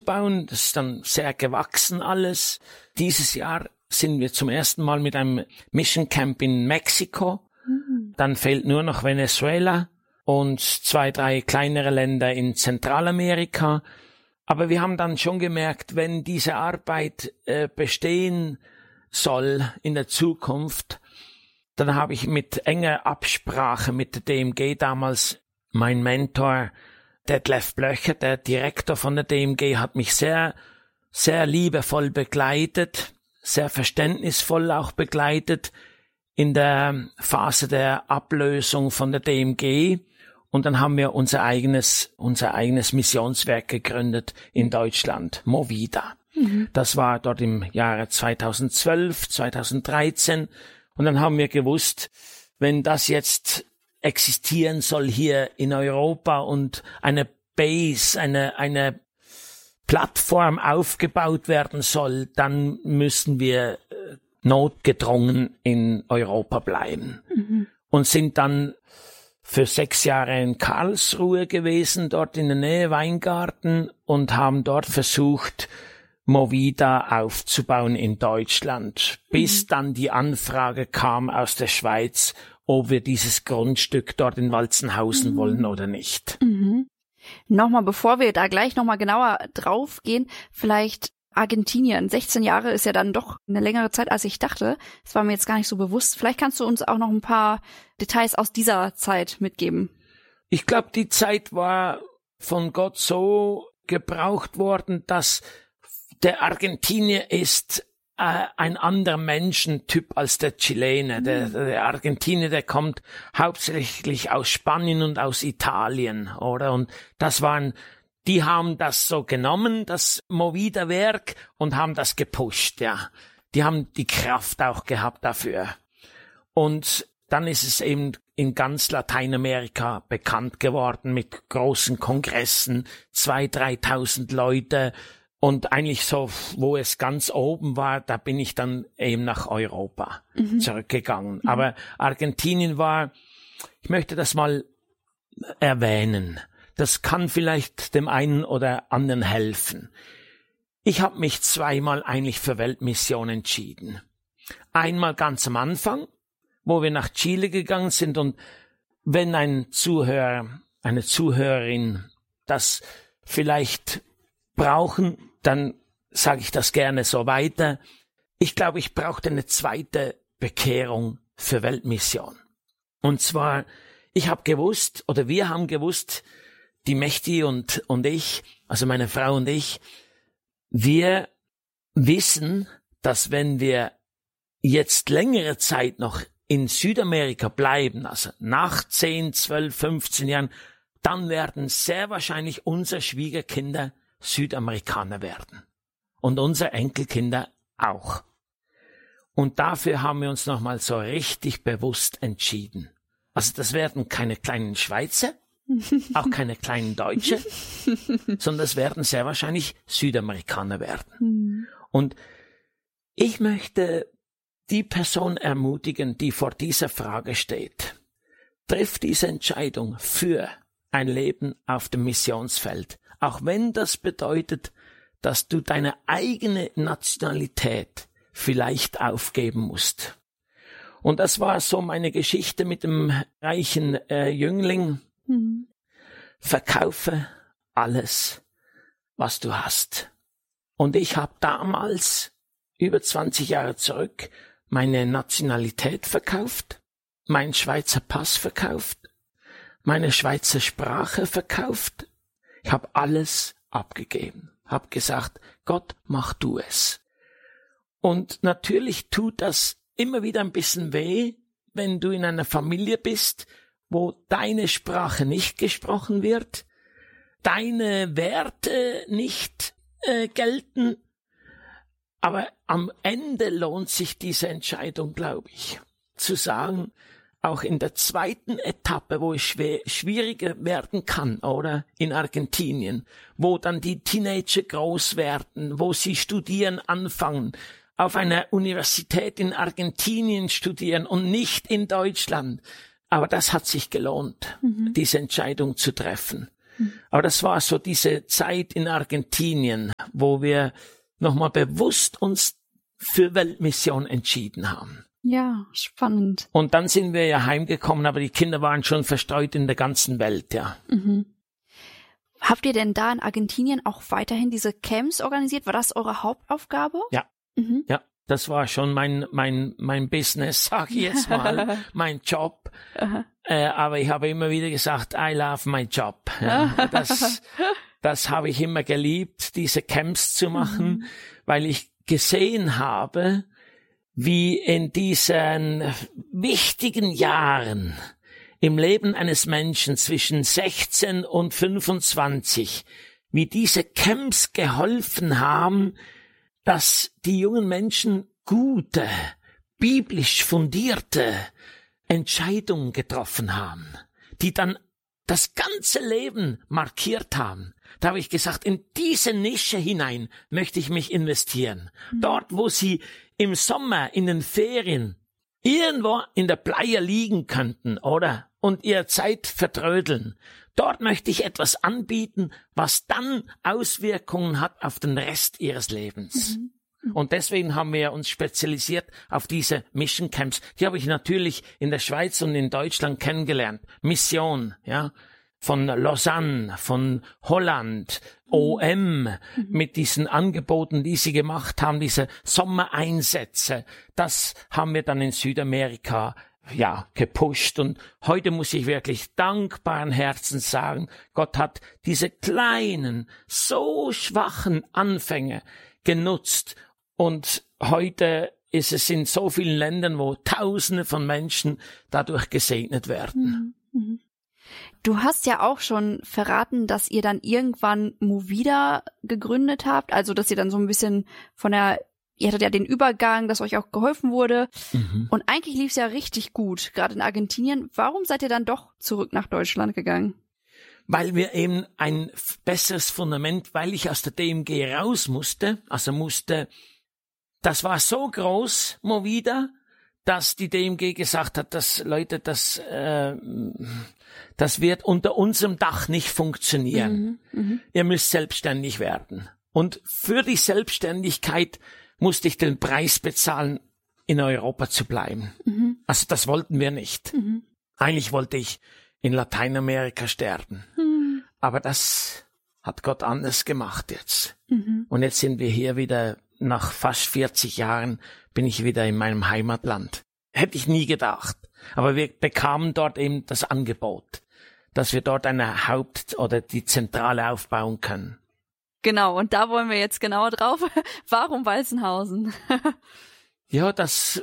aufzubauen. Das ist dann sehr gewachsen alles. Dieses Jahr sind wir zum ersten Mal mit einem Mission Camp in Mexiko. Dann fehlt nur noch Venezuela und 2, 3 kleinere Länder in Zentralamerika. Aber wir haben dann schon gemerkt, wenn diese Arbeit bestehen soll in der Zukunft, dann habe ich mit enger Absprache mit der DMG damals, mein Mentor Detlef Blöcher, der Direktor von der DMG, hat mich sehr, sehr liebevoll begleitet, sehr verständnisvoll auch begleitet in der Phase der Ablösung von der DMG. Und dann haben wir unser eigenes Missionswerk gegründet in Deutschland, Movida. Das war dort im Jahre 2012, 2013. Und dann haben wir gewusst, wenn das jetzt existieren soll hier in Europa und eine Base, eine Plattform aufgebaut werden soll, dann müssen wir notgedrungen in Europa bleiben. Und sind dann für 6 Jahre in Karlsruhe gewesen, dort in der Nähe Weingarten, und haben dort versucht, Movida aufzubauen in Deutschland, bis dann die Anfrage kam aus der Schweiz, ob wir dieses Grundstück dort in Walzenhausen wollen oder nicht. Nochmal, bevor wir da gleich nochmal genauer drauf gehen, vielleicht Argentinien. 16 Jahre ist ja dann doch eine längere Zeit, als ich dachte. Das war mir jetzt gar nicht so bewusst. Vielleicht kannst du uns auch noch ein paar Details aus dieser Zeit mitgeben. Ich glaube, die Zeit war von Gott so gebraucht worden, dass der Argentinier ist ein anderer Menschentyp als der Chilene. Der Argentinier, der kommt hauptsächlich aus Spanien und aus Italien, oder? Und die haben das so genommen, das Movida-Werk, und haben das gepusht, ja. Die haben die Kraft auch gehabt dafür. Und dann ist es eben in ganz Lateinamerika bekannt geworden mit großen Kongressen, 2.000, 3.000 Leute. Und eigentlich so, wo es ganz oben war, da bin ich dann eben nach Europa zurückgegangen. Aber Argentinien war, ich möchte das mal erwähnen, das kann vielleicht dem einen oder anderen helfen. Ich habe mich 2-mal eigentlich für Weltmission entschieden. Einmal ganz am Anfang, wo wir nach Chile gegangen sind, und wenn ein Zuhörer, eine Zuhörerin das vielleicht brauchen, dann sage ich das gerne so weiter. Ich glaube, ich brauchte eine zweite Bekehrung für Weltmission. Und zwar, wir haben gewusst, die Mechti und ich, also meine Frau und ich, wir wissen, dass wenn wir jetzt längere Zeit noch in Südamerika bleiben, also nach 10, 12, 15 Jahren, dann werden sehr wahrscheinlich unsere Schwiegerkinder Südamerikaner werden. Und unsere Enkelkinder auch. Und dafür haben wir uns nochmal so richtig bewusst entschieden. Also das werden keine kleinen Schweizer, auch keine kleinen Deutsche, sondern das werden sehr wahrscheinlich Südamerikaner werden. Und ich möchte die Person ermutigen, die vor dieser Frage steht. Triff diese Entscheidung für ein Leben auf dem Missionsfeld. Auch wenn das bedeutet, dass du deine eigene Nationalität vielleicht aufgeben musst. Und das war so meine Geschichte mit dem reichen Jüngling. Verkaufe alles, was du hast. Und ich habe damals, über 20 Jahre zurück, meine Nationalität verkauft, meinen Schweizer Pass verkauft, meine Schweizer Sprache verkauft. Ich habe alles abgegeben, habe gesagt, Gott, mach du es. Und natürlich tut das immer wieder ein bisschen weh, wenn du in einer Familie bist, wo deine Sprache nicht gesprochen wird, deine Werte nicht gelten. Aber am Ende lohnt sich diese Entscheidung, glaube ich, zu sagen, auch in der zweiten Etappe, wo es schwieriger werden kann, oder in Argentinien, wo dann die Teenager groß werden, wo sie studieren anfangen, auf einer Universität in Argentinien studieren und nicht in Deutschland. Aber das hat sich gelohnt, diese Entscheidung zu treffen. Aber das war so diese Zeit in Argentinien, wo wir nochmal bewusst uns für Weltmission entschieden haben. Ja, spannend. Und dann sind wir ja heimgekommen, aber die Kinder waren schon verstreut in der ganzen Welt, ja. Mhm. Habt ihr denn da in Argentinien auch weiterhin diese Camps organisiert? War das eure Hauptaufgabe? Ja, ja. Das war schon mein Business, sag ich jetzt mal, mein Job. Aber ich habe immer wieder gesagt, I love my job. Ja, das habe ich immer geliebt, diese Camps zu machen, weil ich gesehen habe, wie in diesen wichtigen Jahren im Leben eines Menschen zwischen 16 und 25, wie diese Camps geholfen haben, dass die jungen Menschen gute, biblisch fundierte Entscheidungen getroffen haben, die dann das ganze Leben markiert haben. Da habe ich gesagt, in diese Nische hinein möchte ich mich investieren. Dort, wo sie im Sommer in den Ferien irgendwo in der Playa liegen könnten, oder? Und ihre Zeit vertrödeln. Dort möchte ich etwas anbieten, was dann Auswirkungen hat auf den Rest ihres Lebens. Und deswegen haben wir uns spezialisiert auf diese Mission Camps. Die habe ich natürlich in der Schweiz und in Deutschland kennengelernt. Mission, ja, von Lausanne, von Holland, OM, mit diesen Angeboten, die sie gemacht haben, diese Sommereinsätze. Das haben wir dann in Südamerika gepusht, und heute muss ich wirklich dankbaren Herzens sagen, Gott hat diese kleinen, so schwachen Anfänge genutzt, und heute ist es in so vielen Ländern, wo Tausende von Menschen dadurch gesegnet werden. Du hast ja auch schon verraten, dass ihr dann irgendwann Movida gegründet habt, also dass ihr dann so ein bisschen ihr hattet ja den Übergang, dass euch auch geholfen wurde. Und eigentlich lief es ja richtig gut, gerade in Argentinien. Warum seid ihr dann doch zurück nach Deutschland gegangen? Weil wir eben ein besseres Fundament, weil ich aus der DMG raus musste, das war so groß, Movida, dass die DMG gesagt hat, dass Leute, das wird unter unserem Dach nicht funktionieren. Ihr müsst selbstständig werden. Und für die Selbstständigkeit musste ich den Preis bezahlen, in Europa zu bleiben. Also das wollten wir nicht. Eigentlich wollte ich in Lateinamerika sterben. Aber das hat Gott anders gemacht jetzt. Und jetzt sind wir hier wieder, nach fast 40 Jahren bin ich wieder in meinem Heimatland. Hätte ich nie gedacht. Aber wir bekamen dort eben das Angebot, dass wir dort eine die Zentrale aufbauen können. Genau, und da wollen wir jetzt genauer drauf. Warum Walzenhausen? Ja, das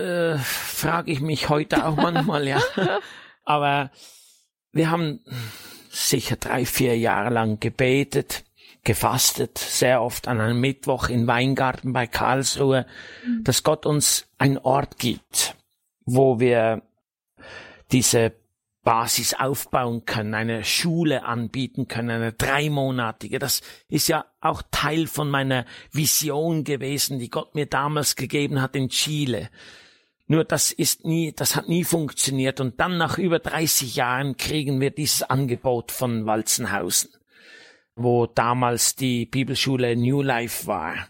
frage ich mich heute auch manchmal, ja. Aber wir haben sicher 3-4 Jahre lang gebetet, gefastet, sehr oft an einem Mittwoch in Weingarten bei Karlsruhe, dass Gott uns einen Ort gibt, wo wir diese Basis aufbauen können, eine Schule anbieten können, eine 3-monatige. Das ist ja auch Teil von meiner Vision gewesen, die Gott mir damals gegeben hat in Chile. Nur das hat nie funktioniert. Und dann nach über 30 Jahren kriegen wir dieses Angebot von Walzenhausen, wo damals die Bibelschule New Life war.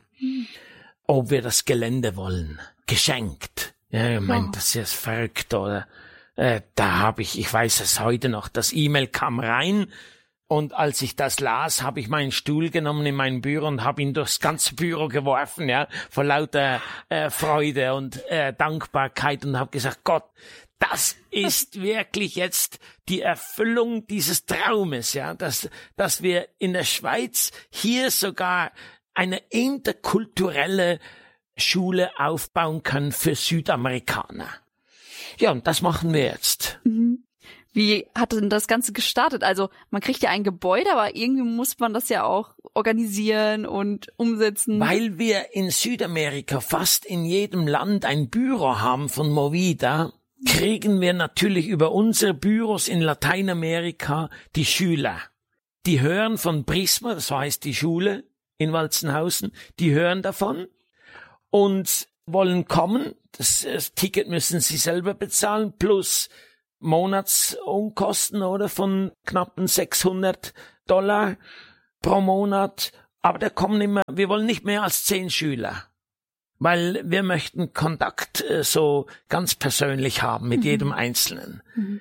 Ob wir das Gelände wollen. Geschenkt. Ja, ich meine, das ist verrückt, oder? Da habe ich weiß es heute noch, das E-Mail kam rein, und als ich das las, habe ich meinen Stuhl genommen in mein Büro und habe ihn durchs ganze Büro geworfen, ja, vor lauter Freude und Dankbarkeit, und habe gesagt, Gott, das ist wirklich jetzt die Erfüllung dieses Traumes, ja, dass wir in der Schweiz hier sogar eine interkulturelle Schule aufbauen können für Südamerikaner. Ja, und das machen wir jetzt. Wie hat denn das Ganze gestartet? Also man kriegt ja ein Gebäude, aber irgendwie muss man das ja auch organisieren und umsetzen. Weil wir in Südamerika fast in jedem Land ein Büro haben von Movida, kriegen wir natürlich über unsere Büros in Lateinamerika die Schüler. Die hören von Prisma, das heißt die Schule in Walzenhausen, die hören davon und wollen kommen. Das Ticket müssen sie selber bezahlen, plus Monatsunkosten oder von knappen 600 $100 pro Monat, aber wir wollen nicht mehr als 10 Schüler, weil wir möchten Kontakt so ganz persönlich haben mit jedem Einzelnen.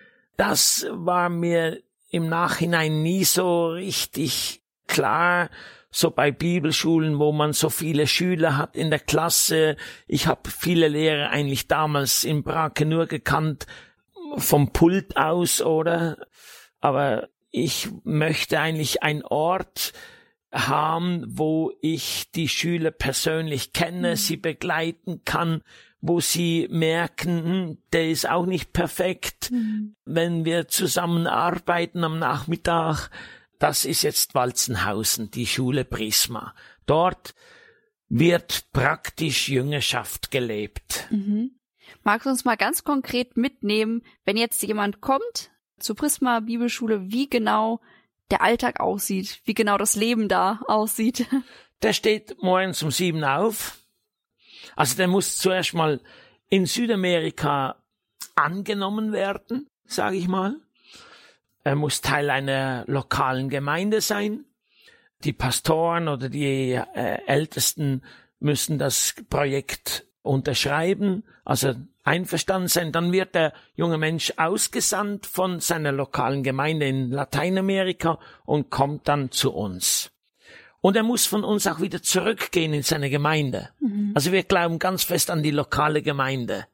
Das war mir im Nachhinein nie so richtig klar, so bei Bibelschulen, wo man so viele Schüler hat in der Klasse. Ich habe viele Lehrer eigentlich damals in Brake nur gekannt vom Pult aus, oder? Aber ich möchte eigentlich einen Ort haben, wo ich die Schüler persönlich kenne, sie begleiten kann, wo sie merken, der ist auch nicht perfekt. Wenn wir zusammen arbeiten am Nachmittag, das ist jetzt Walzenhausen, die Schule Prisma. Dort wird praktisch Jüngerschaft gelebt. Magst du uns mal ganz konkret mitnehmen, wenn jetzt jemand kommt zur Prisma Bibelschule, wie genau der Alltag aussieht, wie genau das Leben da aussieht? Der steht morgens um 7 auf. Also der muss zuerst mal in Südamerika angenommen werden, sage ich mal. Er muss Teil einer lokalen Gemeinde sein. Die Pastoren oder die Ältesten müssen das Projekt unterschreiben, also einverstanden sein. Dann wird der junge Mensch ausgesandt von seiner lokalen Gemeinde in Lateinamerika und kommt dann zu uns. Und er muss von uns auch wieder zurückgehen in seine Gemeinde. Also wir glauben ganz fest an die lokale Gemeinde.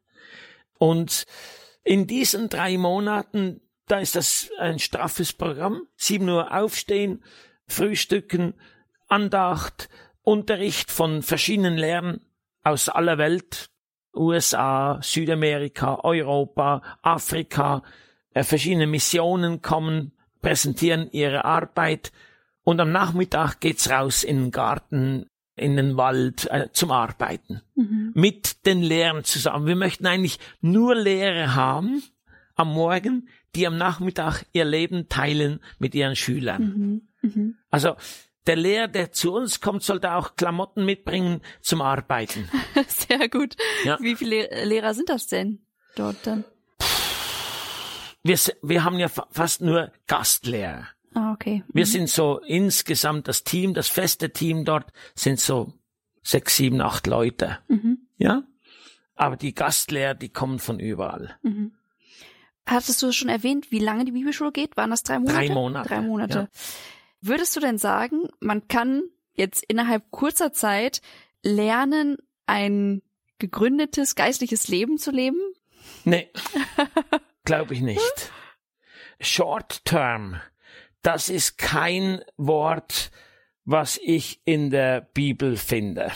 Und in diesen 3 Monaten, da ist das ein straffes Programm. 7 Uhr aufstehen, frühstücken, Andacht, Unterricht von verschiedenen Lehrern aus aller Welt, USA, Südamerika, Europa, Afrika, verschiedene Missionen kommen, präsentieren ihre Arbeit und am Nachmittag geht's raus in den Garten, in den Wald zum Arbeiten. Mit den Lehrern zusammen. Wir möchten eigentlich nur Lehrer haben am Morgen, die am Nachmittag ihr Leben teilen mit ihren Schülern. Also der Lehrer, der zu uns kommt, sollte auch Klamotten mitbringen zum Arbeiten. Sehr gut. Ja. Wie viele Lehrer sind das denn dort dann? Wir haben ja fast nur Gastlehrer. Ah, okay. Wir sind so insgesamt das Team, das feste Team dort sind so 6, 7, 8 Leute. Ja? Aber die Gastlehrer, die kommen von überall. Hattest du schon erwähnt, wie lange die Bibelschule geht? Waren das 3 Monate? 3 Monate. 3 Monate. Ja. Würdest du denn sagen, man kann jetzt innerhalb kurzer Zeit lernen, ein gegründetes geistliches Leben zu leben? Nee, glaube ich nicht. Short term, das ist kein Wort, was ich in der Bibel finde.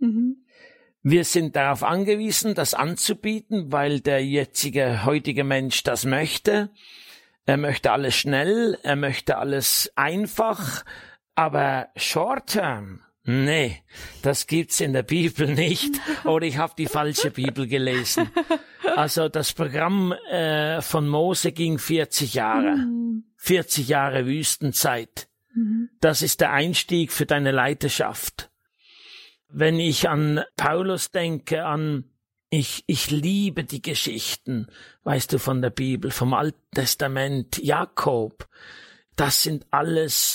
Wir sind darauf angewiesen, das anzubieten, weil der heutige Mensch das möchte. Er möchte alles schnell, er möchte alles einfach, aber short term, nee, das gibt's in der Bibel nicht. Oder ich habe die falsche Bibel gelesen. Also das Programm von Mose ging 40 Jahre. 40 Jahre Wüstenzeit. Das ist der Einstieg für deine Leiterschaft. Wenn ich an Paulus denke, ich liebe die Geschichten, weißt du, von der Bibel, vom Alten Testament, Jakob. Das sind alles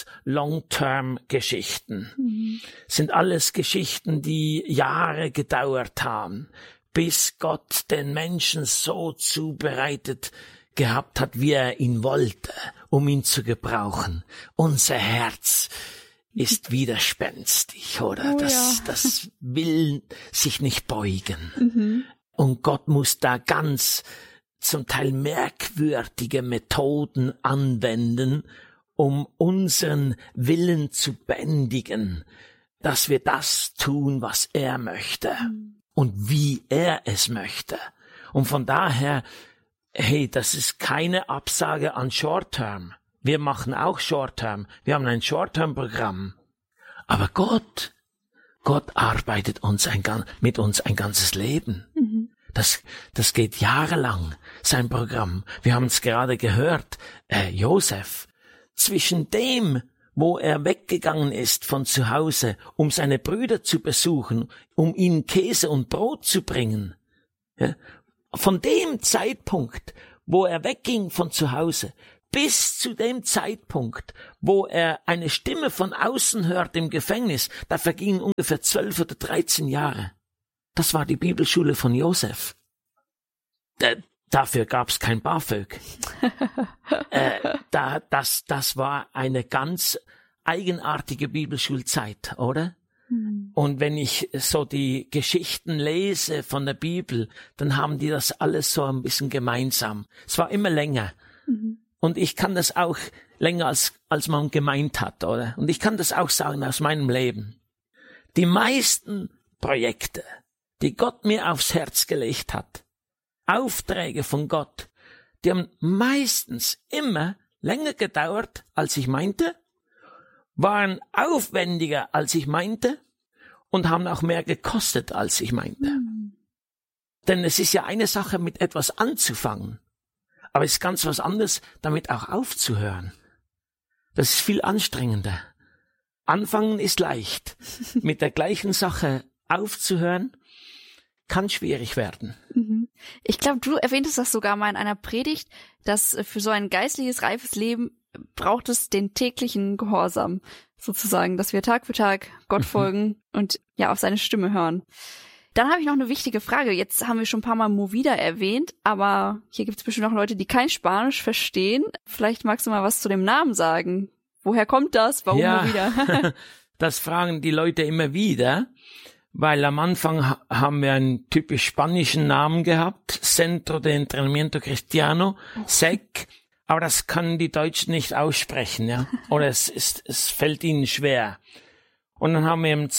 Long-Term-Geschichten. Sind alles Geschichten, die Jahre gedauert haben, bis Gott den Menschen so zubereitet gehabt hat, wie er ihn wollte, um ihn zu gebrauchen. Unser Herz ist widerspenstig, oder? Oh, das will sich nicht beugen. Und Gott muss da ganz zum Teil merkwürdige Methoden anwenden, um unseren Willen zu bändigen, dass wir das tun, was er möchte und wie er es möchte. Und von daher, hey, das ist keine Absage an Short-Term. Wir machen auch Short-Term. Wir haben ein Short-Term-Programm. Aber Gott arbeitet mit uns ein ganzes Leben. Das geht jahrelang, sein Programm. Wir haben es gerade gehört, Josef, zwischen dem, wo er weggegangen ist von zu Hause, um seine Brüder zu besuchen, um ihnen Käse und Brot zu bringen, ja, von dem Zeitpunkt, wo er wegging von zu Hause, bis zu dem Zeitpunkt, wo er eine Stimme von außen hört im Gefängnis, da vergingen ungefähr 12 oder 13 Jahre. Das war die Bibelschule von Josef. Dafür gab's kein BAföG. Das war eine ganz eigenartige Bibelschulzeit, oder? Und wenn ich so die Geschichten lese von der Bibel, dann haben die das alles so ein bisschen gemeinsam. Es war immer länger. Und ich kann das auch länger als man gemeint hat, oder? Und ich kann das auch sagen aus meinem Leben. Die meisten Projekte, die Gott mir aufs Herz gelegt hat, Aufträge von Gott, die haben meistens immer länger gedauert, als ich meinte, waren aufwendiger, als ich meinte und haben auch mehr gekostet, als ich meinte. Denn es ist ja eine Sache, mit etwas anzufangen, aber es ist ganz was anderes, damit auch aufzuhören. Das ist viel anstrengender. Anfangen ist leicht. Mit der gleichen Sache aufzuhören, kann schwierig werden. Ich glaube, du erwähntest das sogar mal in einer Predigt, dass für so ein geistliches, reifes Leben braucht es den täglichen Gehorsam, sozusagen, dass wir Tag für Tag Gott folgen und ja auf seine Stimme hören. Dann habe ich noch eine wichtige Frage. Jetzt haben wir schon ein paar Mal Movida erwähnt, aber hier gibt es bestimmt auch Leute, die kein Spanisch verstehen. Vielleicht magst du mal was zu dem Namen sagen. Woher kommt das? Warum Movida? Das fragen die Leute immer wieder, weil am Anfang haben wir einen typisch spanischen Namen gehabt, Centro de Entrenamiento Cristiano, SEC, aber das können die Deutschen nicht aussprechen, ja, oder es fällt ihnen schwer. Und dann haben wir im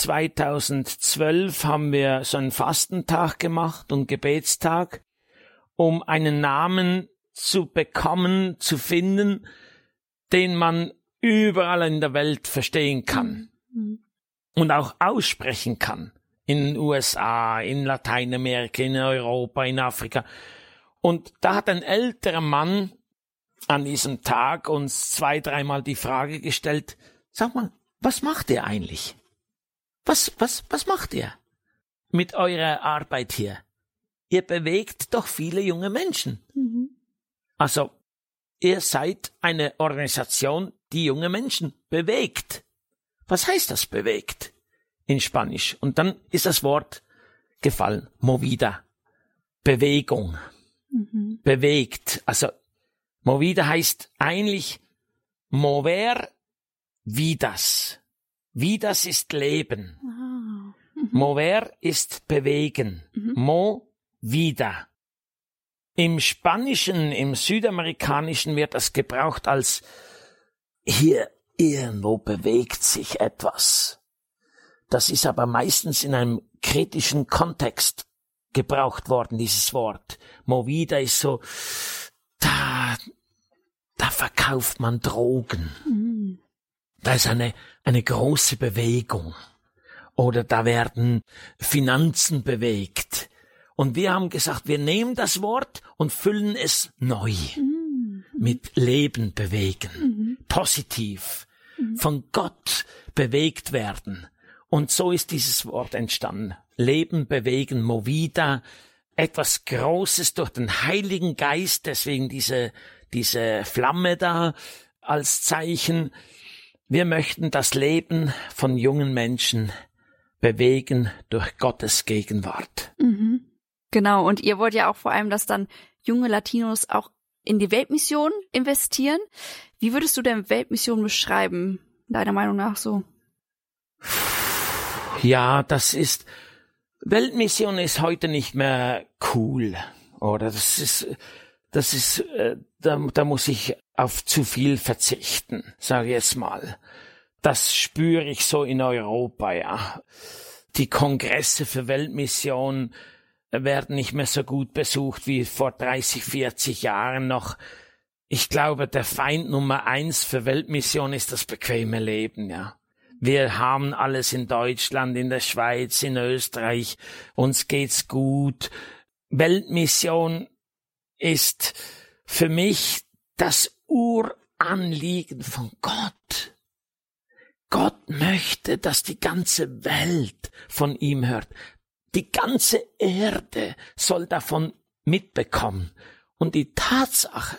2012 haben wir so einen Fastentag gemacht und Gebetstag, um einen Namen zu bekommen, zu finden, den man überall in der Welt verstehen kann und auch aussprechen kann. In den USA, in Lateinamerika, in Europa, in Afrika. Und da hat ein älterer Mann an diesem Tag uns 2-3 Mal die Frage gestellt, sag mal, was macht ihr eigentlich? Was macht ihr mit eurer Arbeit hier? Ihr bewegt doch viele junge Menschen. Also, ihr seid eine Organisation, die junge Menschen bewegt. Was heißt das bewegt? In Spanisch. Und dann ist das Wort gefallen. Movida. Bewegung. Bewegt. Also, Movida heißt eigentlich mover vidas. Vidas ist Leben. Mover ist bewegen. Movida. Im Spanischen, im Südamerikanischen wird das gebraucht als hier irgendwo bewegt sich etwas. Das ist aber meistens in einem kritischen Kontext gebraucht worden, dieses Wort. Movida ist so, da verkauft man Drogen. Da ist eine große Bewegung. Oder da werden Finanzen bewegt. Und wir haben gesagt, wir nehmen das Wort und füllen es neu. Mit Leben bewegen. Positiv. Von Gott bewegt werden. Und so ist dieses Wort entstanden. Leben bewegen, Movida, etwas Großes durch den Heiligen Geist, deswegen diese Flamme da als Zeichen. Wir möchten das Leben von jungen Menschen bewegen durch Gottes Gegenwart. Genau, und ihr wollt ja auch vor allem, dass dann junge Latinos auch in die Weltmission investieren. Wie würdest du denn Weltmission beschreiben, deiner Meinung nach so? Ja, Weltmission ist heute nicht mehr cool, oder? Da muss ich auf zu viel verzichten, sage ich jetzt mal. Das spüre ich so in Europa, ja. Die Kongresse für Weltmission werden nicht mehr so gut besucht wie vor 30, 40 Jahren noch. Ich glaube, der Feind Nummer 1 für Weltmission ist das bequeme Leben, ja. Wir haben alles in Deutschland, in der Schweiz, in Österreich. Uns geht's gut. Weltmission ist für mich das Uranliegen von Gott. Gott möchte, dass die ganze Welt von ihm hört. Die ganze Erde soll davon mitbekommen. Und die Tatsache,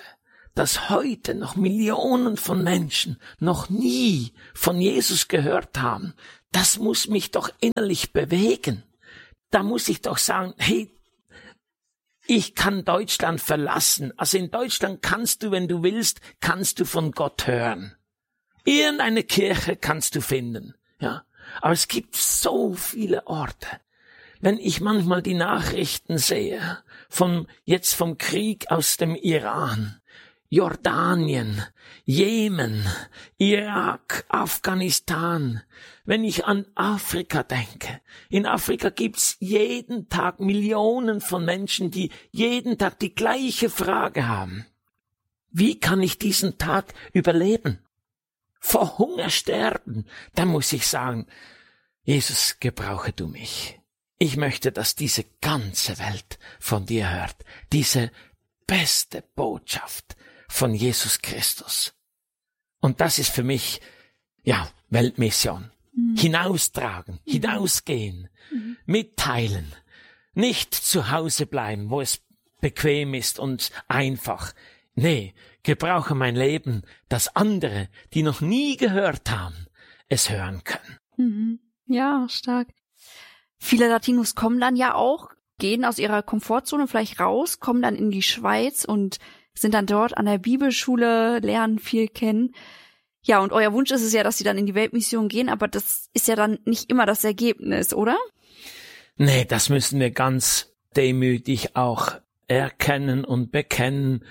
dass heute noch Millionen von Menschen noch nie von Jesus gehört haben, das muss mich doch innerlich bewegen. Da muss ich doch sagen, hey, ich kann Deutschland verlassen. Also in Deutschland kannst du, wenn du willst, kannst du von Gott hören. Irgendeine Kirche kannst du finden, ja. Aber es gibt so viele Orte. Wenn ich manchmal die Nachrichten sehe, vom Krieg aus dem Iran, Jordanien, Jemen, Irak, Afghanistan. Wenn ich an Afrika denke, in Afrika gibt's jeden Tag Millionen von Menschen, die jeden Tag die gleiche Frage haben. Wie kann ich diesen Tag überleben? Vor Hunger sterben? Dann muss ich sagen, Jesus, gebrauche du mich. Ich möchte, dass diese ganze Welt von dir hört. Diese beste Botschaft von Jesus Christus. Und das ist für mich, Weltmission. Hinaustragen, hinausgehen, mitteilen, nicht zu Hause bleiben, wo es bequem ist und einfach. Nee, gebrauche mein Leben, dass andere, die noch nie gehört haben, es hören können. Ja, stark. Viele Latinos kommen dann ja auch, gehen aus ihrer Komfortzone vielleicht raus, kommen dann in die Schweiz und sind dann dort an der Bibelschule, lernen viel kennen. Ja, und euer Wunsch ist es ja, dass sie dann in die Weltmission gehen, aber das ist ja dann nicht immer das Ergebnis, oder? Nee, das müssen wir ganz demütig auch erkennen und bekennen.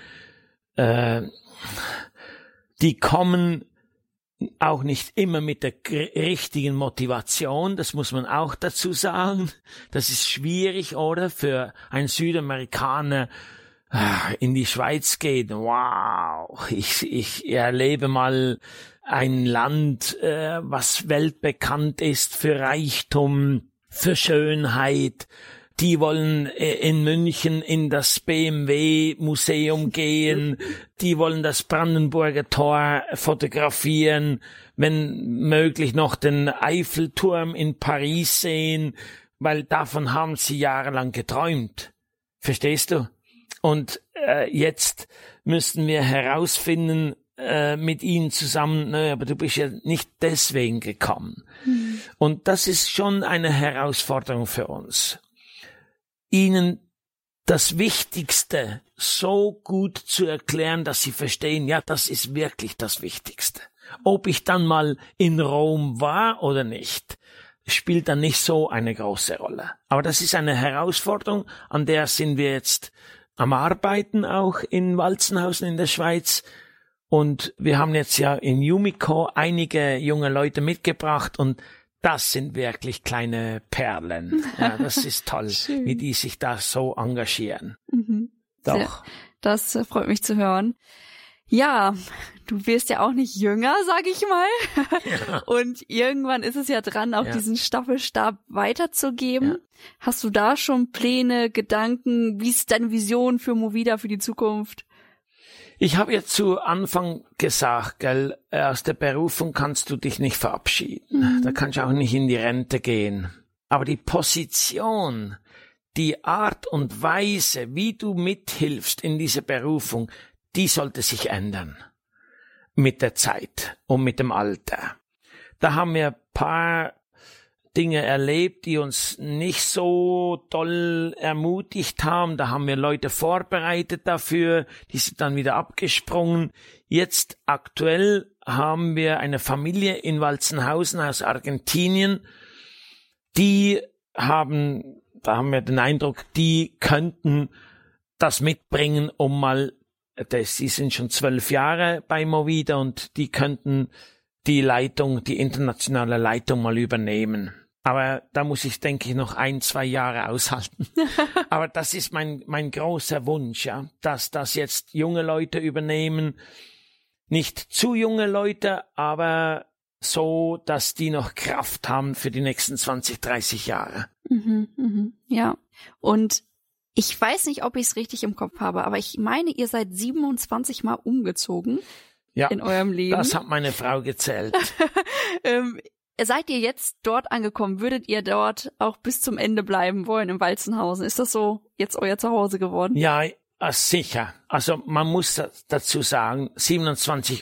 Die kommen auch nicht immer mit der richtigen Motivation, das muss man auch dazu sagen. Das ist schwierig, oder? Für einen Südamerikaner in die Schweiz geht. Wow, ich erlebe mal ein Land, was weltbekannt ist für Reichtum, für Schönheit. Die wollen in München in das BMW-Museum gehen. Die wollen das Brandenburger Tor fotografieren. Wenn möglich noch den Eiffelturm in Paris sehen, weil davon haben sie jahrelang geträumt. Verstehst du? Und jetzt müssten wir herausfinden mit ihnen zusammen, aber du bist ja nicht deswegen gekommen. Und das ist schon eine Herausforderung für uns, ihnen das Wichtigste so gut zu erklären, dass sie verstehen, ja, das ist wirklich das Wichtigste. Ob ich dann mal in Rom war oder nicht, spielt dann nicht so eine große Rolle. Aber das ist eine Herausforderung, an der sind wir jetzt am Arbeiten, auch in Walzenhausen in der Schweiz. Und wir haben jetzt ja in Yumiko einige junge Leute mitgebracht und das sind wirklich kleine Perlen. Ja, das ist toll, wie die sich da so engagieren. Doch. Das freut mich zu hören. Ja, du wirst ja auch nicht jünger, sag ich mal. Ja. Und irgendwann ist es ja dran, auch diesen Staffelstab weiterzugeben. Ja. Hast du da schon Pläne, Gedanken? Wie ist deine Vision für Movida für die Zukunft? Ich habe ja zu Anfang gesagt, gell, aus der Berufung kannst du dich nicht verabschieden. Da kannst du auch nicht in die Rente gehen. Aber die Position, die Art und Weise, wie du mithilfst in dieser Berufung, die sollte sich ändern mit der Zeit und mit dem Alter. Da haben wir ein paar Dinge erlebt, die uns nicht so toll ermutigt haben. Da haben wir Leute vorbereitet dafür, die sind dann wieder abgesprungen. Jetzt aktuell haben wir eine Familie in Walzenhausen aus Argentinien, da haben wir den Eindruck, die könnten das mitbringen, um mal, sie sind schon 12 Jahre bei Movida und die könnten die internationale Leitung mal übernehmen. Aber da muss ich, denke ich, noch 1-2 Jahre aushalten. Aber das ist mein großer Wunsch, ja, dass das jetzt junge Leute übernehmen. Nicht zu junge Leute, aber so, dass die noch Kraft haben für die nächsten 20, 30 Jahre. Ja, und ich weiß nicht, ob ich es richtig im Kopf habe, aber ich meine, ihr seid 27 Mal umgezogen in eurem Leben. Das hat meine Frau gezählt. Seid ihr jetzt dort angekommen? Würdet ihr dort auch bis zum Ende bleiben wollen in Walzenhausen? Ist das so jetzt euer Zuhause geworden? Ja, Sicher. Also man muss dazu sagen, 27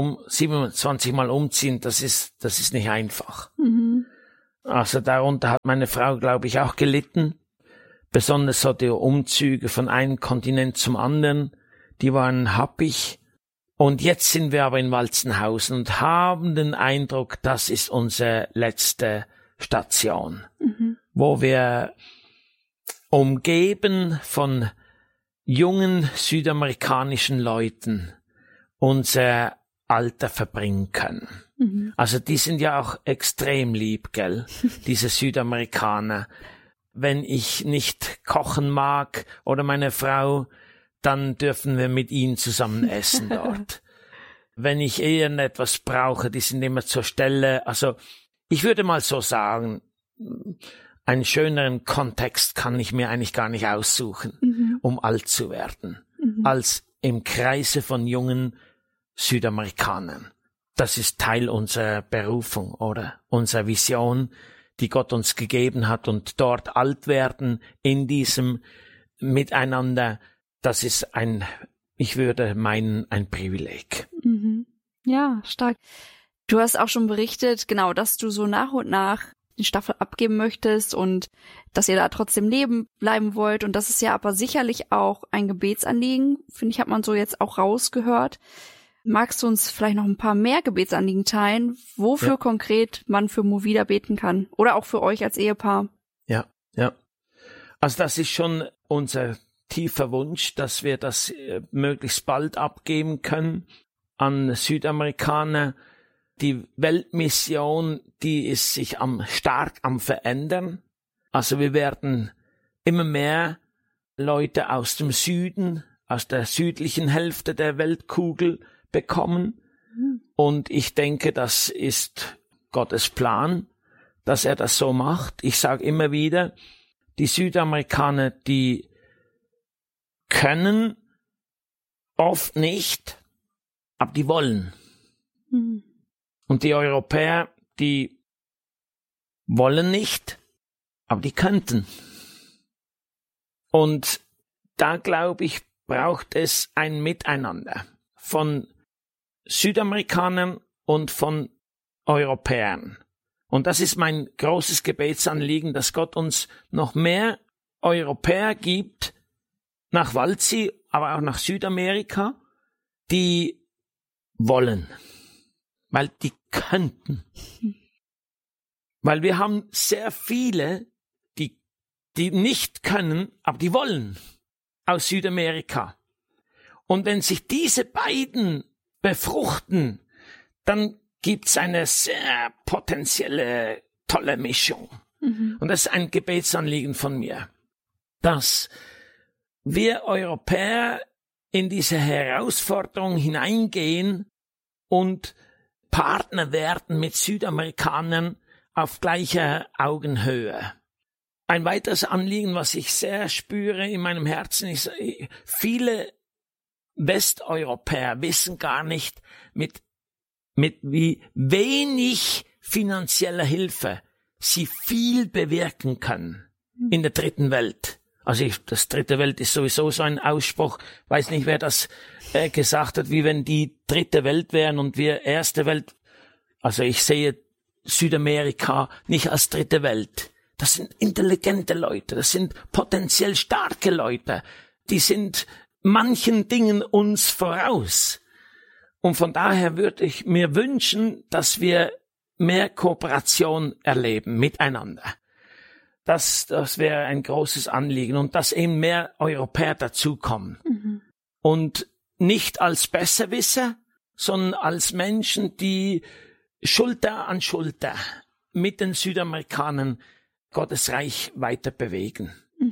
Mal umziehen, das ist nicht einfach. Mhm. Also darunter hat meine Frau, glaube ich, auch gelitten. Besonders so die Umzüge von einem Kontinent zum anderen, die waren happig. Und jetzt sind wir aber in Walzenhausen und haben den Eindruck, das ist unsere letzte Station, wo wir umgeben von jungen südamerikanischen Leuten unser Alter verbringen können. Also die sind ja auch extrem lieb, gell, diese Südamerikaner. Wenn ich nicht kochen mag oder meine Frau, dann dürfen wir mit ihnen zusammen essen dort. Wenn ich irgendetwas brauche, die sind immer zur Stelle. Also ich würde mal so sagen, einen schöneren Kontext kann ich mir eigentlich gar nicht aussuchen, um alt zu werden, als im Kreise von jungen Südamerikanern. Das ist Teil unserer Berufung oder unserer Vision, die Gott uns gegeben hat, und dort alt werden in diesem Miteinander, das ist ich würde meinen, ein Privileg. Ja, stark. Du hast auch schon berichtet, genau, dass du so nach und nach die Staffel abgeben möchtest und dass ihr da trotzdem leben bleiben wollt, und das ist ja aber sicherlich auch ein Gebetsanliegen, finde ich, hat man so jetzt auch rausgehört. Magst du uns vielleicht noch ein paar mehr Gebetsanliegen teilen, wofür konkret man für Movida beten kann? Oder auch für euch als Ehepaar? Ja. Also das ist schon unser tiefer Wunsch, dass wir das möglichst bald abgeben können an Südamerikaner. Die Weltmission, die ist sich stark am Verändern. Also wir werden immer mehr Leute aus dem Süden, aus der südlichen Hälfte der Weltkugel bekommen. Und ich denke, das ist Gottes Plan, dass er das so macht. Ich sage immer wieder, die Südamerikaner, die können oft nicht, aber die wollen. Und die Europäer, die wollen nicht, aber die könnten. Und da, glaube ich, braucht es ein Miteinander von Südamerikanern und von Europäern. Und das ist mein großes Gebetsanliegen, dass Gott uns noch mehr Europäer gibt, nach Waldsee, aber auch nach Südamerika, die wollen, weil die könnten. Weil wir haben sehr viele, die nicht können, aber die wollen, aus Südamerika. Und wenn sich diese beiden befruchten, dann gibt's eine sehr potenzielle, tolle Mischung. Und das ist ein Gebetsanliegen von mir, dass wir Europäer in diese Herausforderung hineingehen und Partner werden mit Südamerikanern auf gleicher Augenhöhe. Ein weiteres Anliegen, was ich sehr spüre in meinem Herzen, ist, viele Westeuropäer wissen gar nicht, mit wie wenig finanzieller Hilfe sie viel bewirken können in der dritten Welt. Also das dritte Welt ist sowieso so ein Ausspruch, weiß nicht, wer das gesagt hat, wie wenn die dritte Welt wären und wir erste Welt. Also ich sehe Südamerika nicht als dritte Welt. Das sind intelligente Leute, das sind potenziell starke Leute, die sind manchen Dingen uns voraus. Und von daher würde ich mir wünschen, dass wir mehr Kooperation erleben miteinander. Das wäre ein großes Anliegen, und dass eben mehr Europäer dazukommen. Und nicht als Besserwisser, sondern als Menschen, die Schulter an Schulter mit den Südamerikanern Gottes Reich weiter bewegen.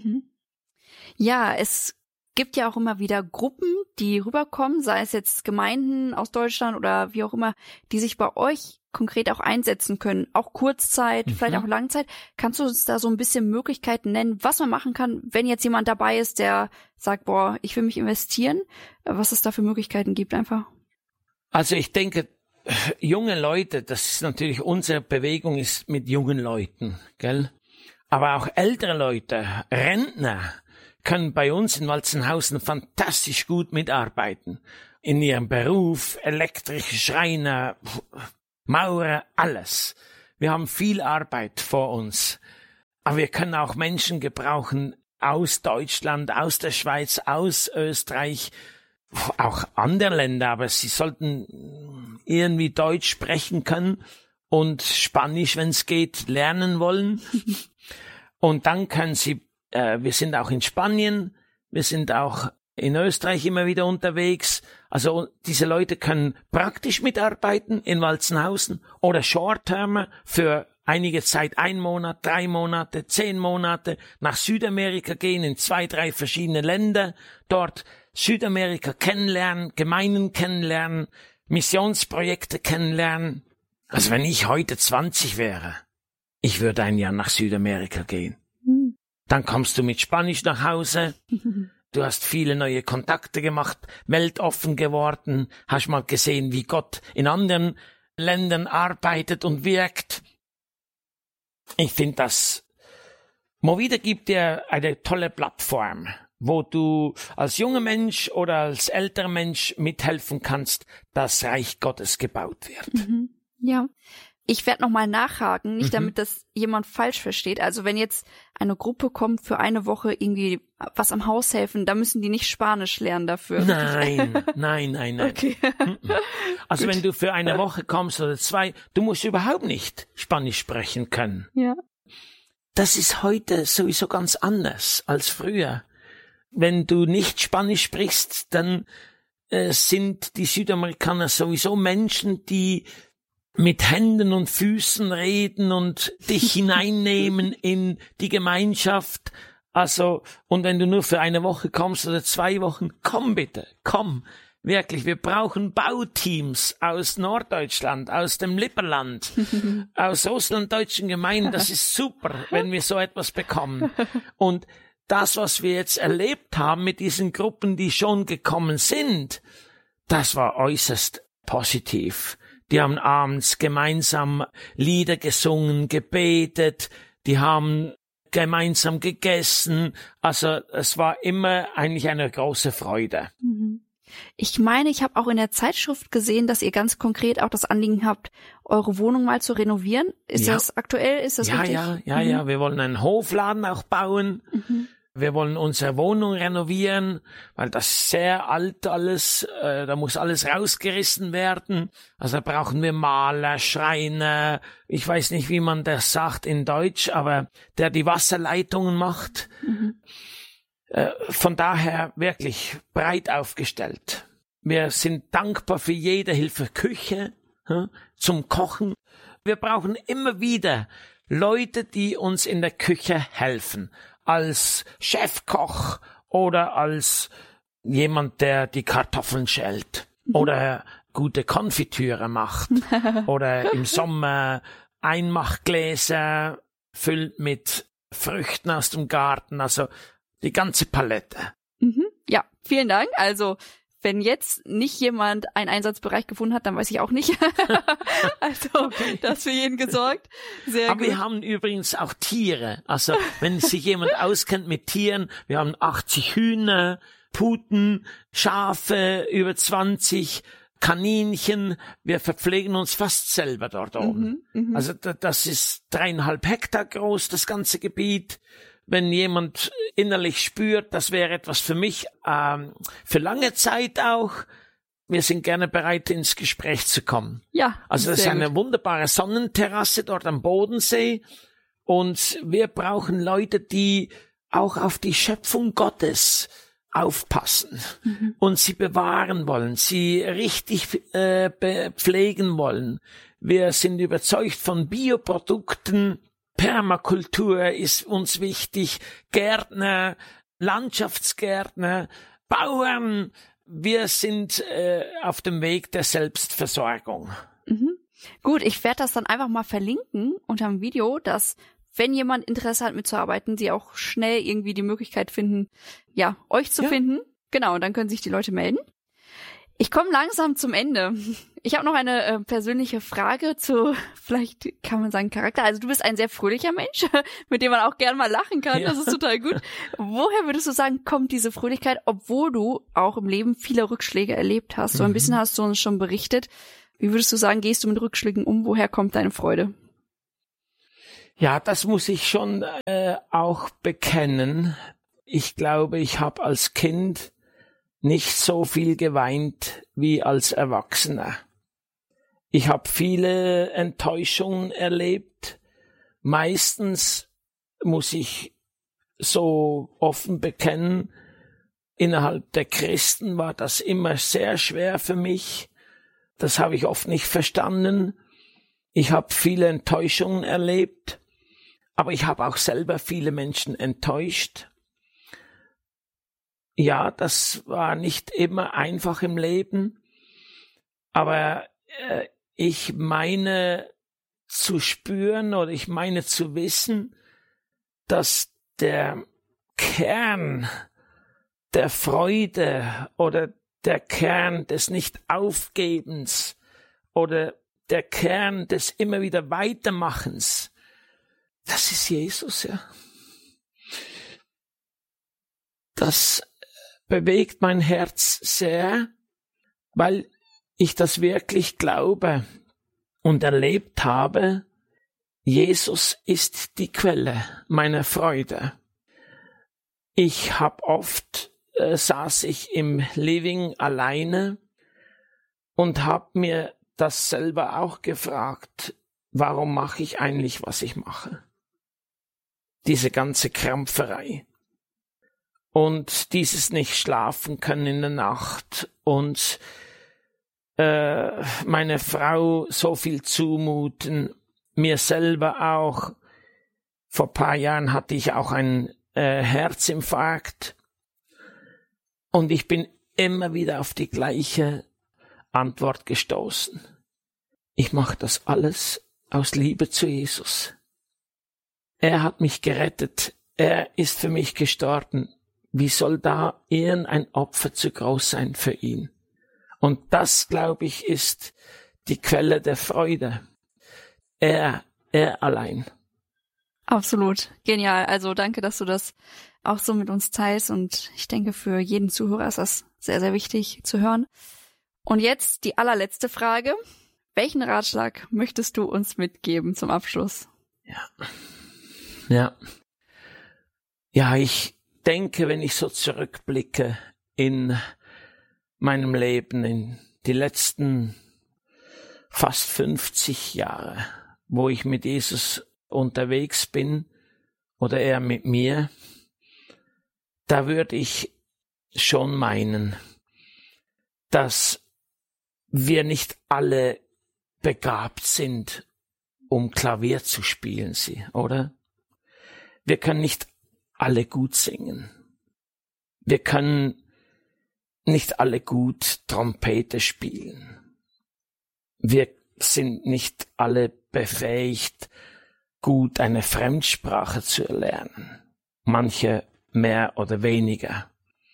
Ja, es gibt ja auch immer wieder Gruppen, die rüberkommen, sei es jetzt Gemeinden aus Deutschland oder wie auch immer, die sich bei euch konkret auch einsetzen können, auch Kurzzeit, vielleicht auch Langzeit. Kannst du uns da so ein bisschen Möglichkeiten nennen, was man machen kann, wenn jetzt jemand dabei ist, der sagt, boah, ich will mich investieren, was es da für Möglichkeiten gibt einfach? Also ich denke, junge Leute, das ist natürlich, unsere Bewegung ist mit jungen Leuten, gell? Aber auch ältere Leute, Rentner, können bei uns in Walzenhausen fantastisch gut mitarbeiten. In ihrem Beruf, elektrische Schreiner, Maurer, alles. Wir haben viel Arbeit vor uns. Aber wir können auch Menschen gebrauchen aus Deutschland, aus der Schweiz, aus Österreich, auch andere Länder, aber sie sollten irgendwie Deutsch sprechen können und Spanisch, wenn es geht, lernen wollen. Und dann können sie, wir sind auch in Spanien, wir sind auch in Österreich immer wieder unterwegs. Also diese Leute können praktisch mitarbeiten in Walzenhausen oder Short-Termer für einige Zeit, 1 Monat, 3 Monate, 10 Monate, nach Südamerika gehen, in 2, 3 verschiedene Länder, dort Südamerika kennenlernen, Gemeinden kennenlernen, Missionsprojekte kennenlernen. Also wenn ich heute 20 wäre, ich würde ein Jahr nach Südamerika gehen. Dann kommst du mit Spanisch nach Hause. Du hast viele neue Kontakte gemacht, weltoffen geworden, hast mal gesehen, wie Gott in anderen Ländern arbeitet und wirkt. Ich finde, das Movida gibt dir eine tolle Plattform, wo du als junger Mensch oder als älterer Mensch mithelfen kannst, dass Reich Gottes gebaut wird. Ja. Ich werde nochmal nachhaken, nicht damit das jemand falsch versteht. Also wenn jetzt eine Gruppe kommt für eine Woche irgendwie was am Haus helfen, da müssen die nicht Spanisch lernen dafür. Nein. Okay. Also wenn du für eine Woche kommst oder 2, du musst überhaupt nicht Spanisch sprechen können. Ja. Das ist heute sowieso ganz anders als früher. Wenn du nicht Spanisch sprichst, dann sind die Südamerikaner sowieso Menschen, die mit Händen und Füßen reden und dich hineinnehmen in die Gemeinschaft. Also, und wenn du nur für eine Woche kommst oder 2 Wochen, komm bitte, komm. Wirklich, wir brauchen Bauteams aus Norddeutschland, aus dem Lipperland, aus russlanddeutschen Gemeinden. Das ist super, wenn wir so etwas bekommen. Und das, was wir jetzt erlebt haben mit diesen Gruppen, die schon gekommen sind, das war äußerst positiv. Die haben abends gemeinsam Lieder gesungen, gebetet, die haben gemeinsam gegessen. Also es war immer eigentlich eine große Freude. Ich meine, ich habe auch in der Zeitschrift gesehen, dass ihr ganz konkret auch das Anliegen habt, eure Wohnung mal zu renovieren. Ist das aktuell? Ist das richtig? Ja. Wir wollen einen Hofladen auch bauen. Wir wollen unsere Wohnung renovieren, weil das ist sehr alt alles, da muss alles rausgerissen werden. Also da brauchen wir Maler, Schreiner, ich weiß nicht, wie man das sagt in Deutsch, aber der die Wasserleitungen macht. Von daher wirklich breit aufgestellt. Wir sind dankbar für jede Hilfe, Küche, zum Kochen. Wir brauchen immer wieder Leute, die uns in der Küche helfen. Als Chefkoch oder als jemand, der die Kartoffeln schält oder gute Konfitüre macht oder im Sommer Einmachgläser füllt mit Früchten aus dem Garten, also die ganze Palette. Ja, vielen Dank. Also wenn jetzt nicht jemand einen Einsatzbereich gefunden hat, dann weiß ich auch nicht. Also, das für jeden gesorgt. Sehr Aber gut. wir haben übrigens auch Tiere. Also, wenn sich jemand auskennt mit Tieren, wir haben 80 Hühner, Puten, Schafe, über 20 Kaninchen. Wir verpflegen uns fast selber dort oben. Also, das ist 3,5 Hektar groß, das ganze Gebiet. Wenn jemand innerlich spürt, das wäre etwas für mich, für lange Zeit auch, wir sind gerne bereit, ins Gespräch zu kommen. Ja. Also das ist eine wunderbare Sonnenterrasse dort am Bodensee und wir brauchen Leute, die auch auf die Schöpfung Gottes aufpassen und sie bewahren wollen, sie richtig pflegen wollen. Wir sind überzeugt von Bioprodukten. Permakultur ist uns wichtig, Gärtner, Landschaftsgärtner, Bauern. Wir sind auf dem Weg der Selbstversorgung. Gut, ich werde das dann einfach mal verlinken unter dem Video, dass, wenn jemand Interesse hat mitzuarbeiten, sie auch schnell irgendwie die Möglichkeit finden, ja, euch zu finden. Genau, und dann können sich die Leute melden. Ich komme langsam zum Ende. Ich habe noch eine persönliche Frage zu, vielleicht kann man sagen, Charakter. Also du bist ein sehr fröhlicher Mensch, mit dem man auch gern mal lachen kann. Ja. Das ist total gut. Woher würdest du sagen, kommt diese Fröhlichkeit, obwohl du auch im Leben viele Rückschläge erlebt hast? So ein bisschen hast du uns schon berichtet. Wie würdest du sagen, gehst du mit Rückschlägen um? Woher kommt deine Freude? Ja, das muss ich schon auch bekennen. Ich glaube, ich habe als Kind nicht so viel geweint wie als Erwachsener. Ich habe viele Enttäuschungen erlebt. Meistens muss ich so offen bekennen, innerhalb der Christen war das immer sehr schwer für mich. Das habe ich oft nicht verstanden. Ich habe viele Enttäuschungen erlebt, aber ich habe auch selber viele Menschen enttäuscht. Ja, das war nicht immer einfach im Leben, aber ich meine zu spüren oder ich meine zu wissen, dass der Kern der Freude oder der Kern des Nicht-Aufgebens oder der Kern des immer wieder Weitermachens, das ist Jesus, ja. Das bewegt mein Herz sehr, weil ich das wirklich glaube und erlebt habe. Jesus ist die Quelle meiner Freude. Ich habe oft saß ich im Living alleine und habe mir das selber auch gefragt, warum mache ich eigentlich, was ich mache? Diese ganze Krampferei. Und dieses nicht schlafen können in der Nacht und meine Frau so viel zumuten, mir selber auch. Vor ein paar Jahren hatte ich auch einen Herzinfarkt und ich bin immer wieder auf die gleiche Antwort gestoßen. Ich mache das alles aus Liebe zu Jesus. Er hat mich gerettet, er ist für mich gestorben. Wie soll da irgendein Opfer zu groß sein für ihn? Und das, glaube ich, ist die Quelle der Freude. Er allein. Absolut. Genial. Also danke, dass du das auch so mit uns teilst. Und ich denke, für jeden Zuhörer ist das sehr, sehr wichtig zu hören. Und jetzt die allerletzte Frage. Welchen Ratschlag möchtest du uns mitgeben zum Abschluss? Ja, ich denke, wenn ich so zurückblicke in meinem Leben, in die letzten fast 50 Jahre, wo ich mit Jesus unterwegs bin oder er mit mir, da würde ich schon meinen, dass wir nicht alle begabt sind, um Klavier zu spielen, oder? Wir können nicht alle gut singen. Wir können nicht alle gut Trompete spielen. Wir sind nicht alle befähigt, gut eine Fremdsprache zu erlernen. Manche mehr oder weniger.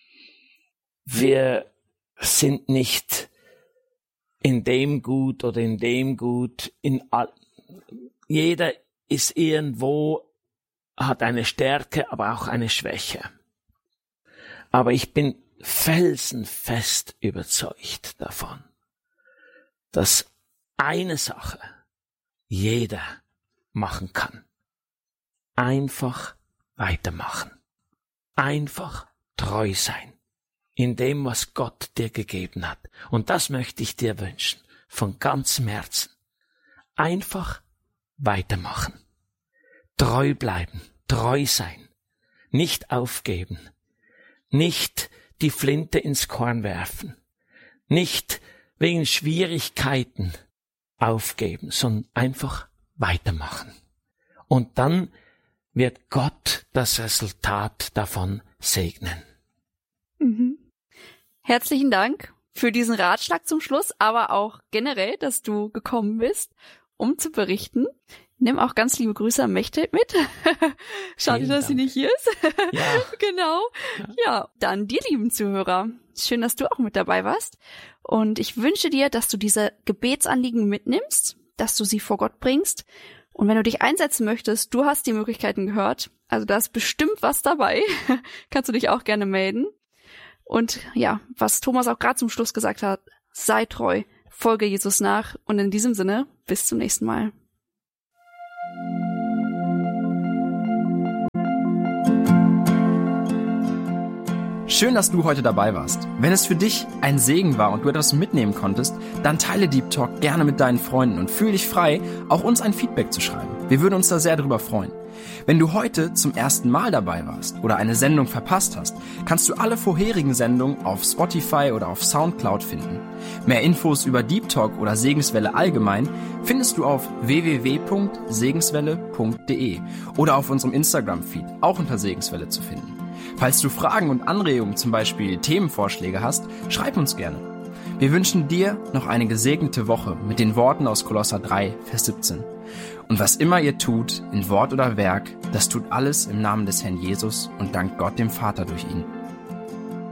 Wir sind nicht in dem gut oder in dem gut. Jeder ist irgendwo, hat eine Stärke, aber auch eine Schwäche. Aber ich bin felsenfest überzeugt davon, dass eine Sache jeder machen kann. Einfach weitermachen. Einfach treu sein in dem, was Gott dir gegeben hat. Und das möchte ich dir wünschen, von ganzem Herzen. Einfach weitermachen. Treu bleiben, treu sein, nicht aufgeben, nicht die Flinte ins Korn werfen, nicht wegen Schwierigkeiten aufgeben, sondern einfach weitermachen. Und dann wird Gott das Resultat davon segnen. Herzlichen Dank für diesen Ratschlag zum Schluss, aber auch generell, dass du gekommen bist, um zu berichten. Nimm auch ganz liebe Grüße an Mechthild mit. Schade, dass sie nicht hier ist. Ja. Genau. Ja, dann dir, lieben Zuhörer. Schön, dass du auch mit dabei warst. Und ich wünsche dir, dass du diese Gebetsanliegen mitnimmst, dass du sie vor Gott bringst. Und wenn du dich einsetzen möchtest, du hast die Möglichkeiten gehört. Also da ist bestimmt was dabei. Kannst du dich auch gerne melden. Und ja, was Thomas auch gerade zum Schluss gesagt hat, sei treu, folge Jesus nach. Und in diesem Sinne, bis zum nächsten Mal. Schön, dass du heute dabei warst. Wenn es für dich ein Segen war und du etwas mitnehmen konntest, dann teile Deep Talk gerne mit deinen Freunden und fühl dich frei, auch uns ein Feedback zu schreiben. Wir würden uns da sehr drüber freuen. Wenn du heute zum ersten Mal dabei warst oder eine Sendung verpasst hast, kannst du alle vorherigen Sendungen auf Spotify oder auf Soundcloud finden. Mehr Infos über Deep Talk oder Segenswelle allgemein findest du auf www.segenswelle.de oder auf unserem Instagram-Feed, auch unter Segenswelle zu finden. Falls du Fragen und Anregungen, zum Beispiel Themenvorschläge hast, schreib uns gerne. Wir wünschen dir noch eine gesegnete Woche mit den Worten aus Kolosser 3, Vers 17. Und was immer ihr tut, in Wort oder Werk, das tut alles im Namen des Herrn Jesus und dankt Gott dem Vater durch ihn.